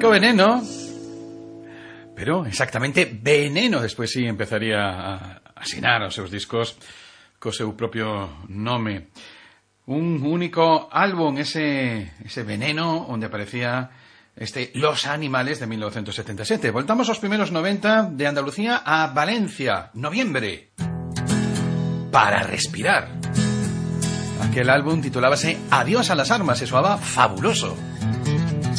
Fabricó veneno, pero exactamente veneno despois sí empezaría a asinar os seus discos co seu propio nome. Un único álbum, ese veneno, onde aparecía Los Animales de 1977. Voltamos aos primeros 90 de Andalucía a Valencia, noviembre. Para respirar. Aquel álbum titulábase Adiós a las armas e soaba fabuloso.